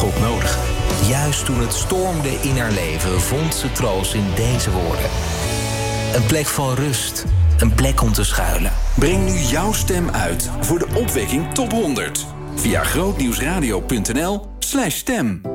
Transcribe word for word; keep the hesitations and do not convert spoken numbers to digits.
God nodig. Juist toen het stormde in haar leven vond ze troost in deze woorden. Een plek van rust, een plek om te schuilen. Breng nu jouw stem uit voor de Opwekking Top honderd. Via grootnieuwsradio punt n l slash stem.